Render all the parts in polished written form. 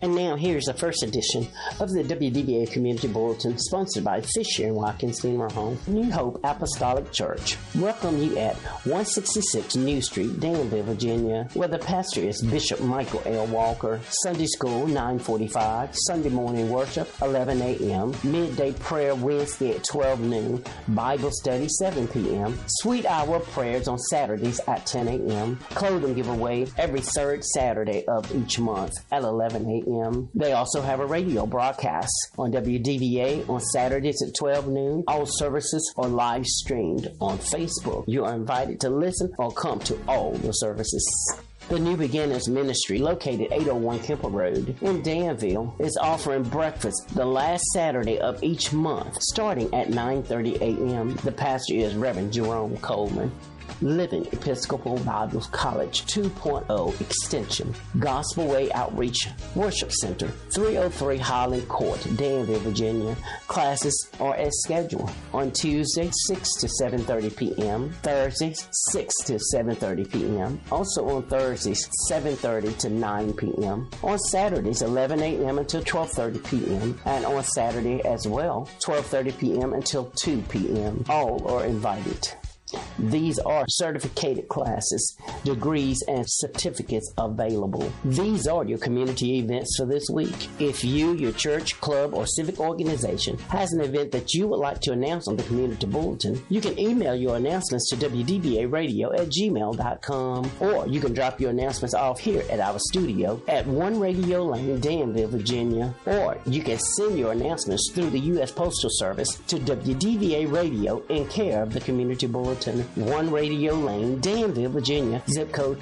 And now here's the first edition of the WDVA Community Bulletin, sponsored by Fisher & Watkins Funeral Home. New Hope Apostolic Church welcome you at 166 New Street, Danville, Virginia, where the pastor is Bishop Michael L. Walker. Sunday school, 9:45. Sunday morning worship, 11 a.m. Midday prayer Wednesday at 12 noon. Bible study, 7 p.m. Sweet hour prayers on Saturdays at 10 a.m. Clothing giveaway every third Saturday of each month at 11 a.m. They also have a radio broadcast on WDVA on Saturdays at 12 noon. All services are live streamed on Facebook. You are invited to listen or come to all the services. The New Beginners Ministry, located 801 Kemper Road in Danville, is offering breakfast the last Saturday of each month, starting at 9:30 a.m. The pastor is Reverend Jerome Coleman. Living Episcopal Bible College 2.0 Extension, Gospel Way Outreach Worship Center, 303 Highland Court, Danville, Virginia. Classes are as scheduled on Tuesday, 6 to 7:30 p.m., Thursdays, 6 to 7:30 p.m., also on Thursdays, 7:30 to 9 p.m., on Saturdays, 11 a.m. until 12:30 p.m., and on Saturday as well, 12:30 p.m. until 2 p.m. All are invited. These are certificated classes, degrees, and certificates available. These are your community events for this week. If you, your church, club, or civic organization has an event that you would like to announce on the Community Bulletin, you can email your announcements to wdvaradio@gmail.com, or you can drop your announcements off here at our studio at 1 Radio Lane, Danville, Virginia, or you can send your announcements through the U.S. Postal Service to WDVA Radio in care of the Community Bulletin. 1 Radio Lane, Danville, Virginia, zip code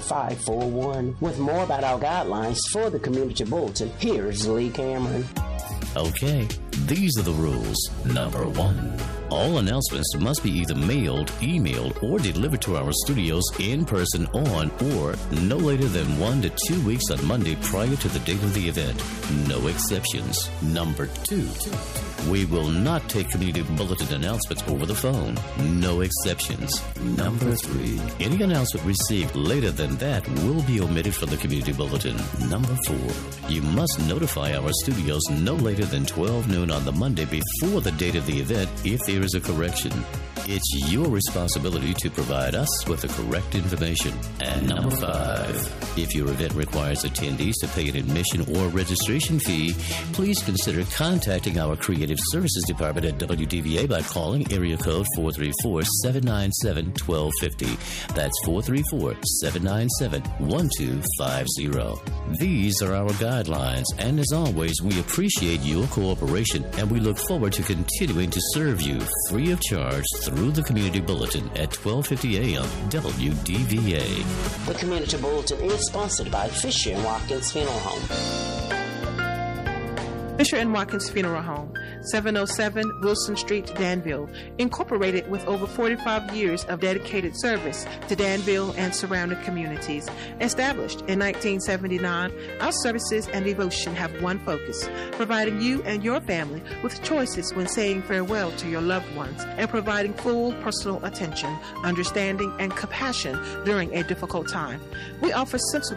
24541. With more about our guidelines for the Community Bulletin, here's Lee Cameron. Okay, these are the rules. Number 1. All announcements must be either mailed, emailed, or delivered to our studios in person on or no later than 1 to 2 weeks on Monday prior to the date of the event. No exceptions. Number 2. We will not take community bulletin announcements over the phone. No exceptions. Number 3. Any announcement received later than that will be omitted from the community bulletin. Number 4. You must notify our studios no later than 12 noon on the Monday before the date of the event if there is a correction. It's your responsibility to provide us with the correct information. And number 5. If your event requires attendees to pay an admission or registration fee, please consider contacting our Creative Services Department at WDVA by calling area code 434-797-1250. That's 434-797-1250. These are our guidelines, and as always, we appreciate your cooperation, and we look forward to continuing to serve you free of charge through the Community Bulletin at 1250 a.m. WDVA. The Community Bulletin is sponsored by Fisher & Watkins Funeral Home. Fisher & Watkins Funeral Home, 707 Wilson Street, Danville, incorporated with over 45 years of dedicated service to Danville and surrounding communities. Established in 1979, our services and devotion have one focus: providing you and your family with choices when saying farewell to your loved ones and providing full personal attention, understanding, and compassion during a difficult time. We offer sensible